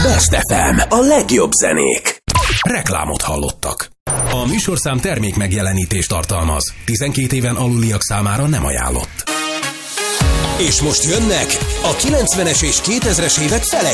Best FM, a legjobb zenék. Reklámot hallottak. A műsorszám termék megjelenítést tartalmaz. 12 éven aluliak számára nem ajánlott. És most jönnek a 90-es és 2000-es évek